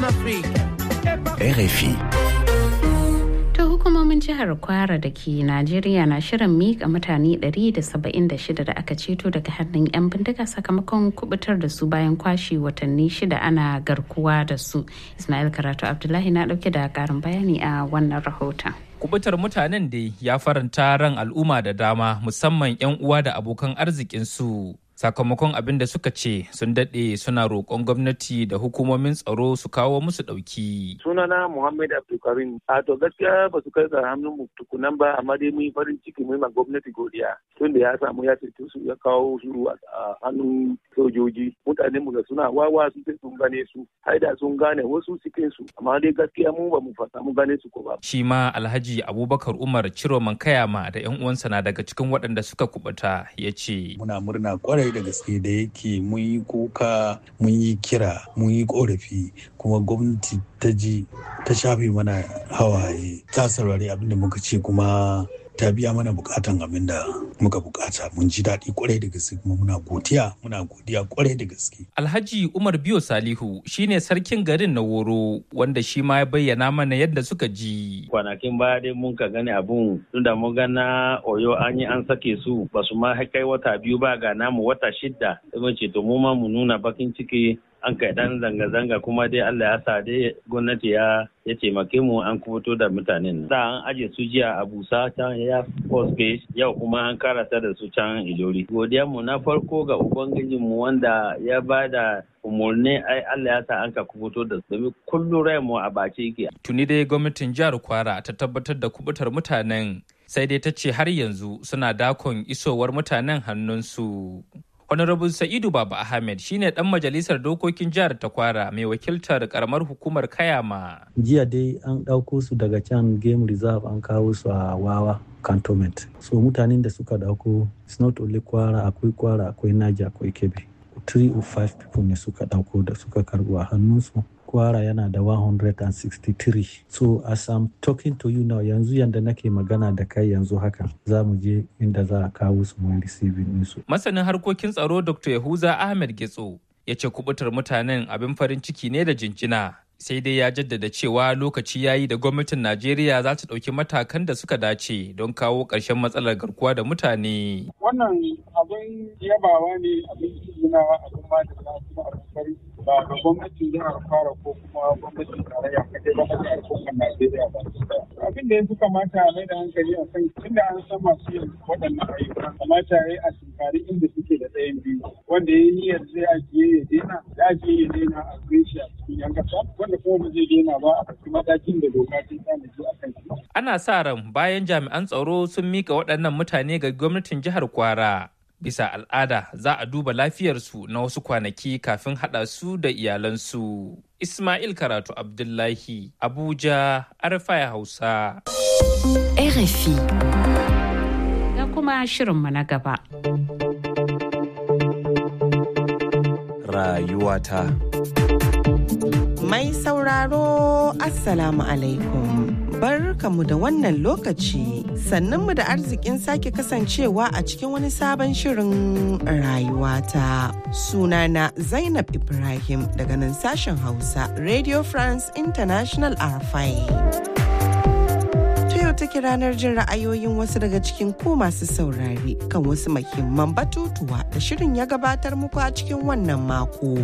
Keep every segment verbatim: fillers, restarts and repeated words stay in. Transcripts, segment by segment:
R F I. Hukumomin jihar Kwara da ke Najeriya na shirin miƙa mutane ɗari da saba'in da shida da aka ceto daga hannun 'yan bindiga sakamakon kubutar da su bayan kwashe watanni shida ana garkuwa da su. Ismail Karatu Abdullahi na ɗauke da ƙarin bayani a wannan rahoton. Kubutar mutanen dai ya faranta ran al'umma da dama, musamman 'yan uwa da abokan arzikinsu. Sakamakon abin da suka ce sun daɗe suna roƙon gwamnati da hukumomin tsaro su kawo musu ɗauki. Sunana Muhammad Abdulkarim. A to gaskiya ba su kai ga hannun mu tukunan ba, amma dai mun yi farin ciki mun ma gwamnati godiya. Tun da ya samu ya ceto su ya kawo su a hannun sojoji. Mutanen mu da suna wawa su sai sun gane su. Haida sun gane wasu cikin su, amma dai gaskiya mu ba mu fasa mu gane su ko ba. Shi ma Alhaji Abubakar Umar Ciroman Kayama da 'yan uwansa na daga cikin waɗanda suka kubuta, ya ce. Muna murna kwarai da gaske da yake mun yi kuka, mun yi kira, mun yi korafi, kuma gwamnati ta ji ta shafe mana hawaye, ta saurari abin da muka ce kuma ta biya mana bukatan abin da muka bukata. Mun ji daɗi kwarai da gaske kuma muna godiya muna godiya kwarai da gaske. Alhaji Umar Biyo Salihu shine sarkin garin na Woro, wanda shi ma ya bayyana mana yadda suka ji. Kwanakin baya dai mun ka gani abun tunda mun ga na Oyo an yi an sake su ba su ma kai wata biyu ba, ga namu wata shidda. Sai mun ce to mu ma mu nuna bakin ciki, an kai dan zanga-zanga, kuma dai Allah ya sa dai gwamnati ya ya taimake mu an kubuto da mutanen. Da an aje su jiya a Busa can ya Force Base, yau kuma an karasa da su can Ilori. Godiyar mu na farko ga ubangijin mu wanda ya bada umarni, ai Allah ya sa an ka kubuto da su, domin kullum rai mu a bace yake. Tuni dai gwamnatin jihar Kwara ta tabbatar da kubutar mutanen, sai dai ta ce har yanzu suna dakon isowar mutanen hannunsu. Honorable Sa'idu Baba Ahmed shine dan majalisar dokokin jihar ta Kwara mai wakiltar karamar hukumar Kayama. Jiya dai an ɗauko su daga can game reserve an kawo su a Wawa cantonment. So mutanen da suka ɗauko, it's not only Kwara, akwai Kwara, akwai Naija, akwai Kebbi. Three or five people ne suka ɗauko da suka karɓo a hannunsu. Kwara yana da one hundred sixty-three. So as I'm talking to you now, yanzu yanda nake magana da kai yanzu haka, za mu je inda za a kawo su mun receiving ɗinsu. Masanin harkokin tsaro Doctor Yahuza Ahmed Getso ya ce kubutar mutanen abin farin ciki ne da jinjina. Sai dai ya jaddada cewa lokaci ya yi da gwamnatin Najeriya za ta ɗauki matakan da suka dace don kawo ƙarshen matsalar garkuwa da mutane. Wannan abin yabawa ne, abin tunawa, abin ma da kuma abin farin ba ga gwamnatin jihar Kwara ko kuma gwamnatin tarayya kadai ba, a harkokin Najeriya ba. Abin da ya fi kamata a mai da hankali a kan inda an san masu yin waɗannan ayyuka, kamata ya yi a tunkari inda suke da ɗayan biyu, wanda ya yi niyyar zai ajiye ya daina, ya ajiye ya daina a shi a cikin yan ƙasa, wanda kuma ba zai daina ba a ɗauki matakin da doka ta tanaji a kan shi. Ana sa ran bayan jami'an tsaro sun mika waɗannan mutane ga gwamnatin jihar Kwara. Bisa al'ada za a duba lafiyarsu na wasu kwanaki kafin haɗa su da iyalansu. Ismail Karatu Abdullahi, Abuja, R F I Hausa. R F I. Ga kuma shirinmu na gaba. Rayuwata. Mai sauraro, Assalamu alaikum. Barkamu da wannan lokaci, sannunmu da arzikin sake kasancewa a cikin wani sabon shirin rayuwata. Sunana Zainab Ibrahim daga nan sashen Hausa, Radio France International R F I. Yau take ranar jin ra'ayoyin wasu daga cikin ku masu saurari kan wasu muhimman batutuwa da shirin ya gabatar muku a cikin wannan mako.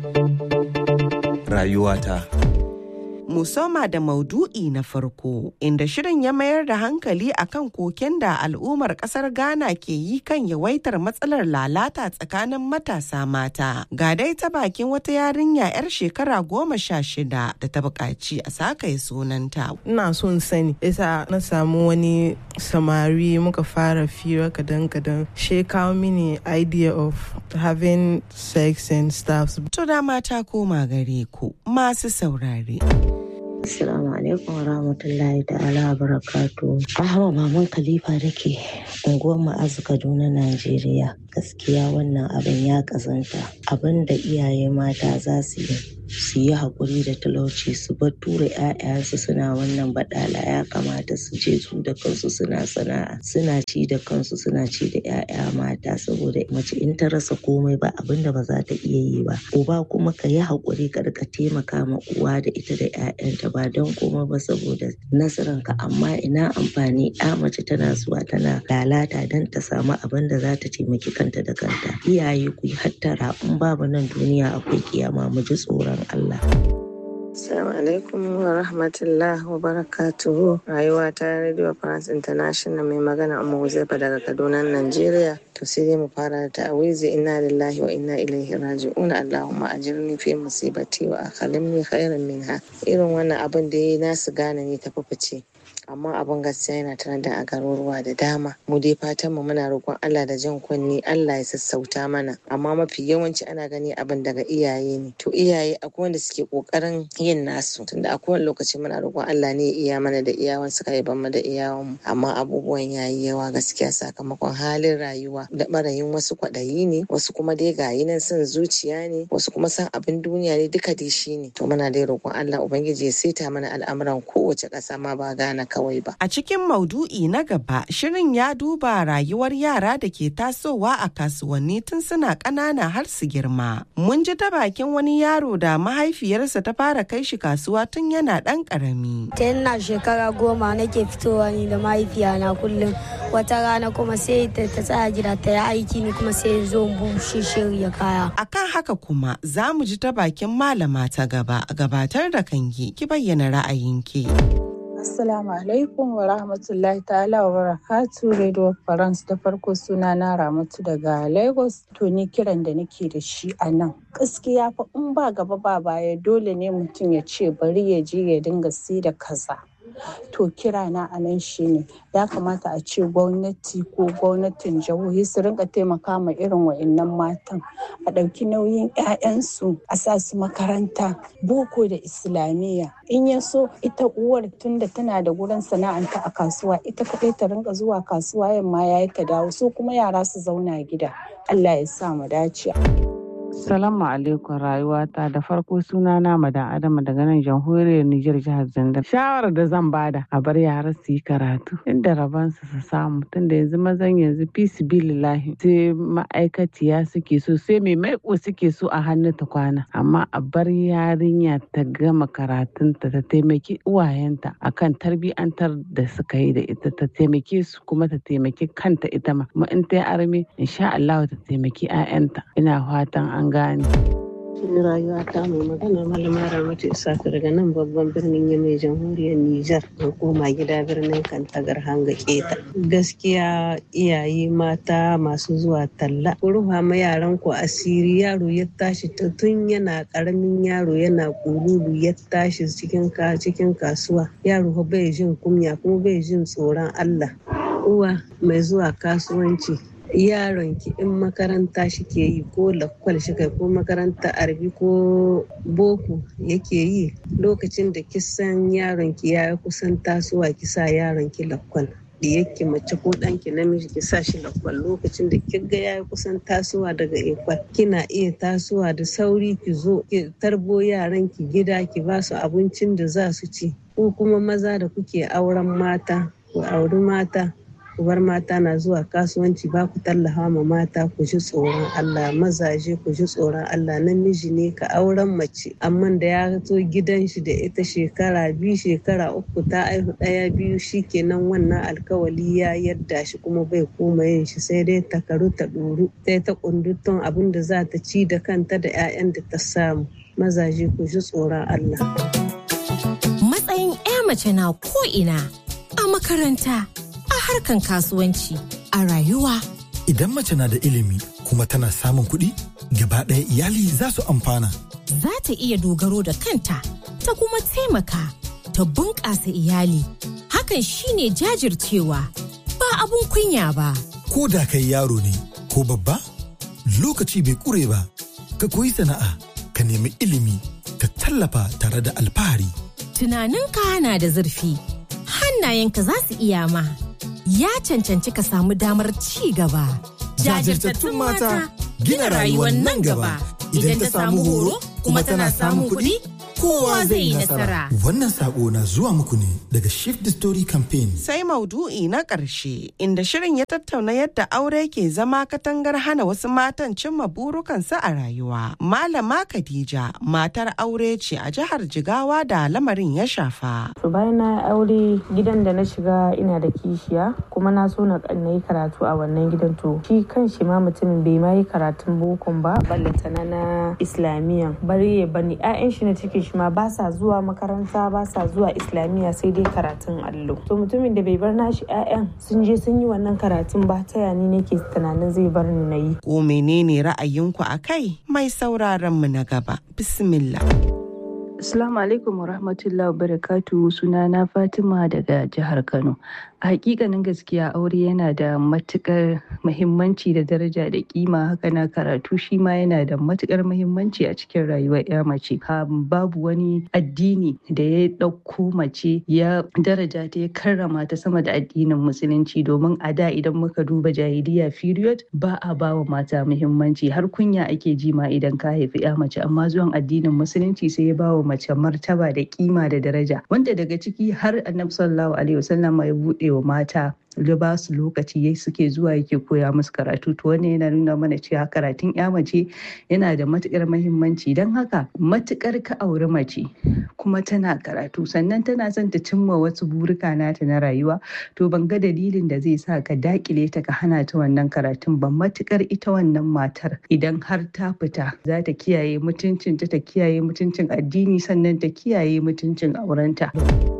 Rayuwata. Musoma da maudu'i na farko, inda shirin ya mayar da hankali akan koken da al'ummar kasar Ghana ke yi kan yawaitar matsalar lalata tsakanin matasa mata. Ga dai ta bakin wata yarinya 'yar shekara goma sha shida da ta buƙaci a sakaye sunanta. Ina son sani, isa na samu wani samari muka fara fira kadan-kadan. She kawo mini idea of having sex and stuff. To da mata koma gare ku masu saurare. Assalamu alaikum wa rahmatullahi ta'ala wa barakatuhu. Ahma Maman Khalifa da ke unguwar Ma'azu Kaduna, Najeriya. Gaskiya wannan abin ya kazanta. Abin da iyaye mata za su yi su yi haƙuri da talauci, su bar tura 'ya'yansu suna wannan baɗala. Ya kamata su je su da kansu suna sana'a, suna ci da kansu, suna ci da 'ya'ya mata, saboda mace in ta rasa komai ba abin da ba za ta iya yi ba. Uba kuma ka yi haƙuri ka rika taimaka ma uwa da ita da 'ya'yanta ba don komai ba saboda nasaranka. Amma ina amfani ya mace tana zuwa tana lalata don ta samu abin da za ta taimaki kanta da kanta. Iyaye ku yi hattara, in babu nan duniya akwai kiyama, mu ji tsoron Allah. Assalamu alaikum wa rahmatullah wa barakatuhu. Rayuwa ta Radio France International, mai magana Umma Huzaifa daga Kaduna, Najeriya. To sai dai mu fara da ta'awizi, inna lillahi wa inna ilaihi raji'un. Allahumma ajirni fi musibati wa akhlimni khairan minha. Irin wannan abin da yayi nasu gane ne ta fice. Amma abin gaskiya yana tare da a garuruwa da dama. Mu dai fatan mu muna roƙon Allah da jan kunni, Allah ya sassauta mana. Amma mafi yawanci ana gani abin daga iyaye ne. To iyaye akwai wanda suke ƙoƙarin yin nasu. Tunda a kowane lokaci muna roƙon Allah ne ya iya mana da iyawan suka yi ban mu da iyawan mu. Amma abubuwan yayi yawa gaskiya sakamakon halin rayuwa da barayin wasu kwaɗayi ne, wasu kuma dai gayi nan son zuciya ne, wasu kuma san abin duniya ne, duka dai shi ne. To muna dai roƙon Allah Ubangiji ya saita mana al'amuran kowace ƙasa ma ba Ghana kawai ba. A cikin maudu'i na gaba, shirin ya duba rayuwar yara da ke tasowa a kasuwanni tun suna ƙanana har su girma. Mun ji ta bakin wani yaro da mahaifiyarsa ta fara kai shi kasuwa tun yana ɗan ƙarami. Ta yana shekara goma nake fitowa ni da mahaifiyana kullum. Wata rana kuma sai ta tsaya gida ta yi aiki ni kuma sai zo bushe shirya kaya. Akan haka kuma za mu ji ta bakin malama ta gaba. Gabatar da kanki, ki bayyana ra'ayinki. Assalamu alaikum wa rahmatullahi ta'ala wa barakatu. Radio France, da farko suna na Ramatu daga Lagos. To ni kiran da nake da shi a nan. Gaskiya fa in ba gaba ba baya dole ne mutum ya ce bari ya je ya dinga sai da kaza. To kira na a nan shine ya kamata a ce gwamnati ko gwamnatin jihohi su rinka taimaka ma irin wa'annan matan, a ɗauki nauyin 'ya'yansu, a sa su makaranta boko da islamiyya. In ya so ita uwar tunda tana da gurin sana'anta a kasuwa, ita kaɗai ta rinka zuwa kasuwa yamma yayi ta dawo, su kuma yara su zauna gida. Allah ya sa mu dace. Salamu alaikum rayuwata, da farko suna na Madan Adama daga nan jamhuriyar Nijar jihar Zandar. Shawarar da zan bada a bar yara su yi karatu inda rabansu su samu, tunda yanzu mazan yanzu fisibilillahi sai ma'aikaciya suke so, sai mai maiko suke so a hannu ta kwana. Amma a bar yarinya ta gama karatunta, ta taimaki uwayenta akan tarbiyantar da suka yi da ita, ta taimake su kuma ta taimaki kanta ita ma. Kuma in ta yi arme insha Allah ta taimaki 'ya'yanta. Ina fatan an gane. Cikin rayuwa ta mai magana malama Ramatu Isaka daga nan babban birnin Yamai jamhuriyar Nijar, an koma gida birnin Kantagar hanga keta. Gaskiya iyaye mata masu zuwa talla, ku ruha ma yaran ku asiri. Yaro ya tashi tun yana karamin yaro yana kululu ya tashi cikin ka cikin kasuwa, yaro bai jin kunya kuma bai jin tsoron Allah. Uwa mai zuwa kasuwanci, yaron ki in makaranta shi ke yi ko lakwal shi kai ko makaranta arabi ko boko yake yi, lokacin da kisan yaron ki ya kusan tasowa ki sa yaron ki lakwal. Diyakki mace ko ɗanki namiji ki sa shi lakwal. Lokacin da kiga ya kusan tasowa daga ekwal, kina iya tasowa da sauri ki zo ki tarbo yaran ki gida, ki ba su abincin da za su ci. Ko kuma maza da kuke auren mata, ku auri mata, ku bar mata na zuwa kasuwanci, ba ku tallafa ma mata. Ku ji tsoron Allah, mazaje ku ji tsoron Allah. Namiji ne ka auren mace, amma da ya zo gidan shi da ita shekara biyu shekara uku ta aihu ɗaya biyu, shikenan wannan alkawali ya yadda shi kuma bai koma yin shi, sai dai ta karu ta ɗoru, sai ta kundutun abin da za ta ci da kanta da 'ya'yan da ta samu. Mazaje ku ji tsoron Allah. Matsayin 'ya mace na ko ina, a makaranta, harkan kasuwanci, a rayuwa. Idan mace na da ilimi kuma tana samun kuɗi, gaba ɗaya iyali za su amfana. Za ta iya dogaro da kanta, ta kuma taimaka, ta bunƙasa iyali. Hakan shine jajircewa, ba abun kunya ba. Ko da kai yaro ne ko babba, lokaci bai ƙure ba. Ka koyi sana'a, ka nemi ilimi, ka tallafa tare da alfahari. Tunaninka na da zurfi, hannayenka za su iya ma. Ya cancanci ka samu damar ci gaba. Jajirtattun mata gina rayuwar nan gaba. Idan ta samu horo kuma tana samun kuɗi, kowa zai yi nasara. Wannan sako na zuwa muku ne daga Shift the Story Campaign. Sai maudu'i na ƙarshe inda shirin ya tattauna yadda aure ke zama katangar hana wasu matan cimma burukansu a rayuwa. Malama Khadija matar aure ce a jihar Jigawa da lamarin ya shafa. To bayan na aure gidan da na shiga ina da kishiya kuma na so na yi karatu a wannan gidan to shi kan shi ma mutumin bai ma yi karatun bokon ba ballantana na islamiyan bari ya bani ƴaƴan shi na cikin shi ma ba sa zuwa makaranta ba sa zuwa islamiyya sai dai karatun allo. To mutumin da bai bar nashi ƴaƴan sun je sun yi wannan karatun ba ta yani nake tunanin zai bar ni na yi. Ko menene ra'ayinku a kai? Mai sauraron mu na gaba. Bismillah. Assalamu alaikum wa rahmatullahi wa barakatuhu, sunana Fatima daga jihar Kano. A hakikanin gaskiya aure yana da matukar muhimmanci da daraja da kima, haka na karatu shi ma yana da matukar muhimmanci a cikin rayuwar ya mace. Babu wani addini da ya ɗauko mace ya daraja ta ya karrama ta sama da addinin musulunci, domin a da idan muka duba jahiliya period ba a bawa mata muhimmanci, har kunya ake ji ma idan ka haifi ya mace, amma zuwan addinin musulunci sai ya bawa mace martaba da kima da daraja, wanda daga ciki har annabi sallallahu alaihi wasallam ya bude wa mata da ba su lokaci yayi suke zuwa yake koya musu karatu. To wannan yana nuna mana cewa karatun ya mace yana da matukar muhimmanci. Don haka matukar ka auri mace kuma tana karatu sannan tana son ta cimma wasu burika nata na rayuwa, to ban ga dalilin da zai sa ka dakile ta ka hana ta wannan karatun ba. Matukar ita wannan matar idan har ta fita za ta kiyaye mutuncin ta ta kiyaye mutuncin addini sannan ta kiyaye mutuncin aurenta.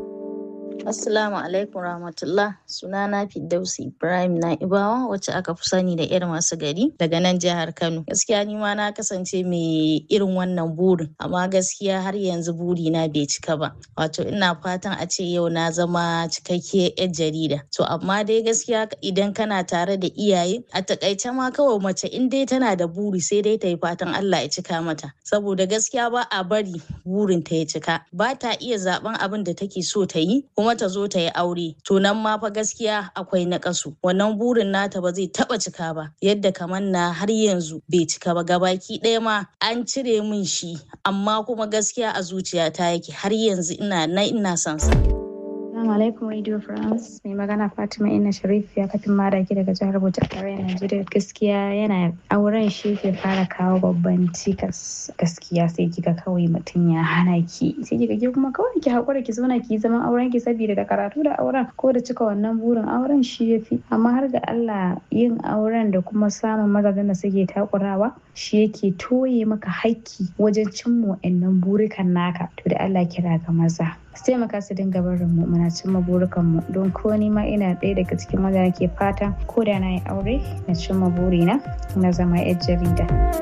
Assalamu alaikum rahmatullah, sunana Firdausi Ibrahim Na'ibawa wacce aka fi sani da irin masu gari daga nan jihar Kano. Gaskiya ni ma na kasance mai irin wannan burin, amma gaskiya har yanzu buri na bai cika ba. Wato ina fatan a ce yau na zama cikakkiyar yar jarida. To amma dai gaskiya idan kana tare da iyaye a takaice ma kawai mace in dai tana da buri sai dai ta yi fatan Allah ya cika mata. Saboda gaskiya ba a bari burin ta ya cika. Ba ta iya zaben abin da take so ta yi kuma ta zo ta yi aure, to nan ma fa gaskiya akwai naƙasu. Wannan burin nata ba zai taɓa cika ba yadda kamar na har yanzu bai cika ba. Gabaki ɗaya ma an cire min shi, amma kuma gaskiya a zuciyata yake har yanzu ina na ina son sa. Assalamu alaikum Radio France. Mai magana Fatima Inna Sharif ya kafin madaki daga jihar Bauchi a tarayyar Najeriya. Gaskiya yana auren shi ke fara kawo babban cikas. Gaskiya sai kika kawai mutum ya hana ki. Sai kika ke kuma kawai ki hakura ki zauna ki zaman auren ki saboda da karatu da auren ko da cika wannan burin auren shi yafi. Amma har ga Allah yin auren da kuma samun mazajen da suke takurawa shi yake toye maka haƙƙi wajen cimma wa'annan burikan naka. To da Allah kira ga maza. Sai maka su dinga barin mu muna cimma burukanmu, don ko ni ma ina ɗaya daga cikin maza ke fatan ko da na yi aure na cimma burina na zama yar jarida.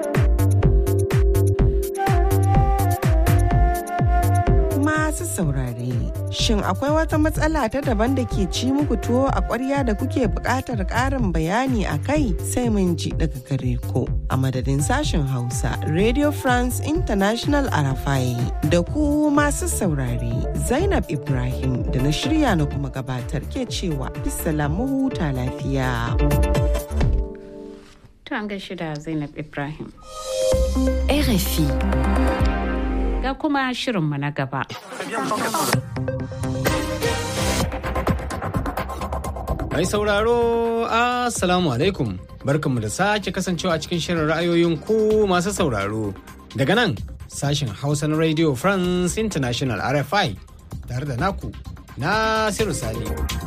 Masu saurare, shin akwai wata matsala ta daban da ke ci muku tuwo a ƙwarya da kuke buƙatar ƙarin bayani a kai? Sai mun ji daga gare ku. A madadin sashen Hausa, Radio France International Arafai da ku masu saurare, Zainab Ibrahim da na shirya na kuma gabatar ke cewa bisalamu huta lafiya. To an gaishe da Zainab Ibrahim. R F I. Ga kuma shirinmu na gaba. Mai sauraro, Assalamu alaikum. Barkanmu da sake kasancewa a cikin shirin ra'ayoyin ku masu sauraro. Daga nan, sashen Hausa na Radio France International R F I, tare da naku, Nasiru Sani.